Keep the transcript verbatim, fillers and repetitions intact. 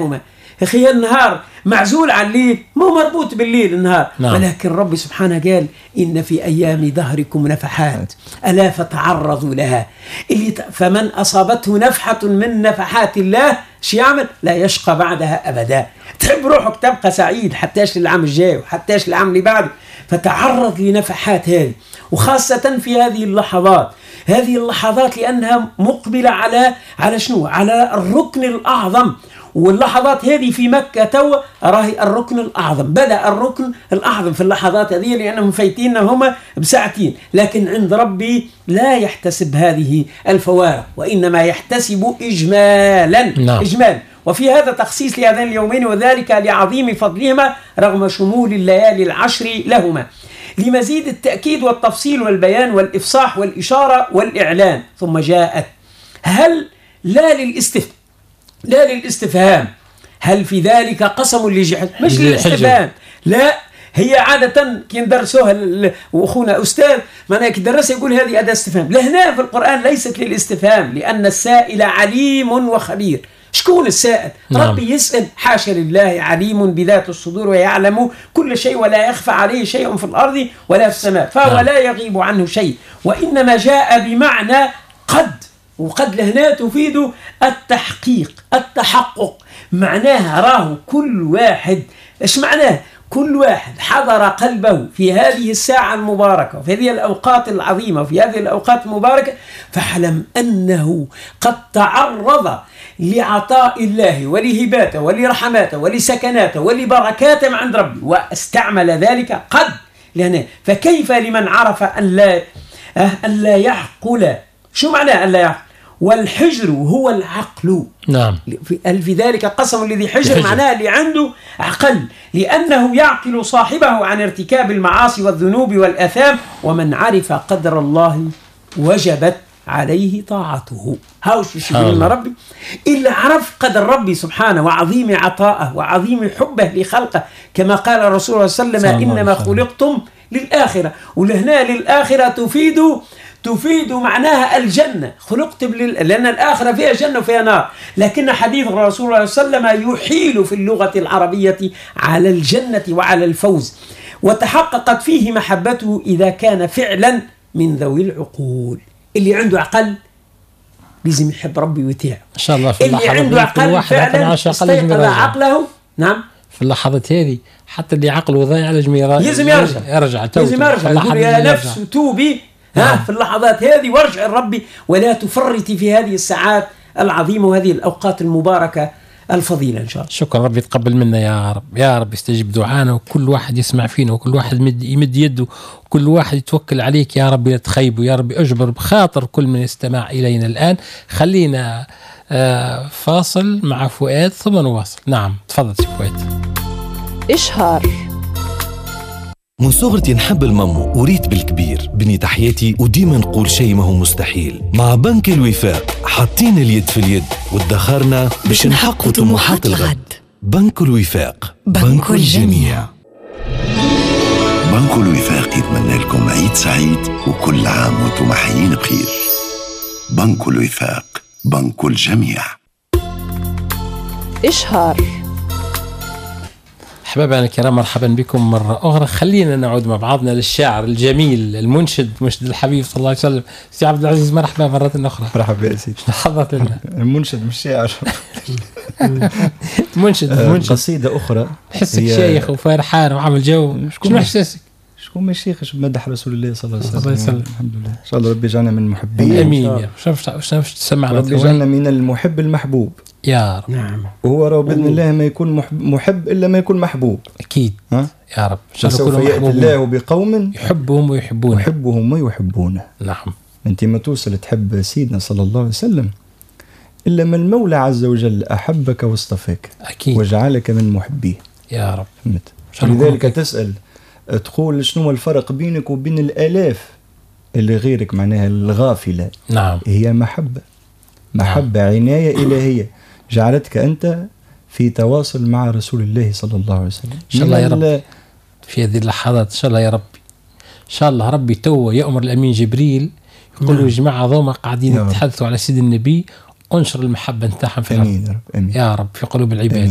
لهما. أخي النهار معزول عن الليل، مو مربوط بالليل النهار. نعم. ولكن ربي سبحانه قال إن في أيام دهركم نفحات ألا فتعرضوا لها. اللي فمن أصابته نفحة من نفحات الله شو يعمل؟ لا يشقى بعدها أبدا. تحب روحك تبقى سعيد حتىش للعام الجاي وحتىش للعام اللي بعده، فتعرض لنفحات هذه، وخاصة في هذه اللحظات. هذه اللحظات لأنها مقبلة على على شنو؟ على الركن الأعظم. واللحظات هذه في مكة تو راهي الركن الأعظم، بدأ الركن الأعظم في اللحظات هذه لأنهم فايتين هم بساعتين. لكن عند ربي لا يحتسب هذه الفوارق، وإنما يحتسب إجمالا. نعم. إجمال. وفي هذا تخصيص لهذين اليومين، وذلك لعظيم فضلهما رغم شمول الليالي العشر لهما، لمزيد التأكيد والتفصيل والبيان والإفصاح والإشارة والإعلان. ثم جاءت هل لا للاستفهام لا للاستفهام هل في ذلك قسم لجحد، مش للاستفهام، لا. هي عادة كي ندرسوها وأخونا أستاذ معناها كي درسها يقول هذه أداة استفهام. لهنا في القرآن ليست للاستفهام، لأن السائل عليم وخبير. شكون السائل؟ نعم. ربي يسأل، حاشا لله، عليم بذات الصدور ويعلم كل شيء ولا يخفى عليه شيء في الأرض ولا في السماء، فهو نعم. لا يغيب عنه شيء. وإنما جاء بمعنى قد، وقد لهنا تفيد التحقيق التحقق. معناها راه كل واحد، ايش معناه؟ كل واحد حضر قلبه في هذه الساعة المباركة وفي هذه الأوقات العظيمة وفي هذه الأوقات المباركة، فاعلم أنه قد تعرض لعطاء الله ولهباته ولرحماته ولسكناته ولبركاته من عند ربي، واستعمل ذلك قد لهنا. فكيف لمن عرف أن لا أن لا يعقل؟ شو معناه أن لا يعقل؟ والحجر هو العقل. نعم. هل في ذلك قسم الذي حجر؟ الحجر. معناه اللي عنده عقل، لأنه يعقل صاحبه عن ارتكاب المعاصي والذنوب والآثام. ومن عرف قدر الله وجبت عليه طاعته. هاوش في شبه ربي إلا عرف قدر ربي سبحانه وعظيم عطاءه وعظيم حبه لخلقه، كما قال الرسول صلى الله عليه وسلم إنما خلقتم للآخرة. ولهنا للآخرة تفيد تفيد معناها الجنة، خلقت لل... لأن الآخرة فيها جنة وفيها نار. لكن حديث الرسول صلى الله عليه وسلم يحيل في اللغة العربية على الجنة وعلى الفوز، وتحققت فيه محبته إذا كان فعلا من ذوي العقول. اللي عنده عقل لازم يحب ربي ويطيع. إن شاء الله في اللي عنده عقل فعلا استيقظ عقله. نعم. في اللحظات هذه حتى اللي عقله ضايع لازم يرجع لازم يرجع يرجع لازم يرجع يقول يا نفس توبي ها في اللحظات هذه وارجع لربي، ولا تفرطي في هذه الساعات العظيمة وهذه الأوقات المباركة الفضيلة إن شاء الله. شكرا، ربي يتقبل منا يا رب، يا رب يستجيب دعانا، وكل واحد يسمع فينا، وكل واحد يمد, يمد يده، وكل واحد يتوكل عليك يا رب لا تخيبه يا رب. أجبر بخاطر كل من استمع إلينا الآن. خلينا آه فاصل مع فؤاد ثم نواصل. نعم تفضل سي فؤاد. إشهار. من صغرتي نحب المامو وريت بالكبير، بنيت حياتي وديما نقول شيء ما هو مستحيل. مع بنك الوفاق حاطين اليد في اليد وادخرنا باش نحققوا طموحات الغد. بنك الوفاق، بنك الجميع. بنك الوفاق يتمنى لكم عيد سعيد وكل عام وانتم محيين بخير. بنك الوفاق، بنك الجميع. إشهار. أحبابنا الكرام، مرحبا بكم مرة أخرى. خلينا نعود مع بعضنا للشاعر الجميل المنشد منشد الحبيب صلى الله عليه وسلم سي عبد العزيز. مرحبا مرة أخرى. مرحبا يا سيدي. حضرت لنا المنشد مش شاعر. منشد منشد قصيدة أخرى. حسك شيخ وفرحان وعمل جو. شنو إحساسك؟ شكون ما شيخ مدح رسول الله صلى الله عليه وسلم. الحمد لله. إن شاء الله ربي يجعلنا من المحبين. أمين يا رب. شوف شوف تسمعنا. ربي يجعلنا من المحب المحبوب يا رب. نعم. وهو رب بإذن الله ما يكون محب, محب إلا ما يكون محبوب. أكيد. ها؟ يا رب. سوف يأتي الله بقوم يحبهم ويحبونه. يحبهم ويحبونه. نعم. أنت ما توصل تحب سيدنا صلى الله عليه وسلم إلا من المولى عز وجل أحبك واصطفاك. أكيد. وجعلك من محبيه. يا رب. لذلك تسأل تقول شنو الفرق بينك وبين الآلاف اللي غيرك، معناها الغافلة. نعم. هي محبة محبة نعم. عناية إلهية جعلتك أنت في تواصل مع رسول الله صلى الله عليه وسلم. إن شاء الله يا رب في هذه اللحظات إن شاء الله يا ربي، إن شاء الله ربي تو يأمر الأمين جبريل يقول له يا جماعة ضوما قاعدين يتحدثوا على سيد النبي، انشر المحبة نتاعهم في الأرض. أمين يا رب. أمين. يا رب في قلوب العباد.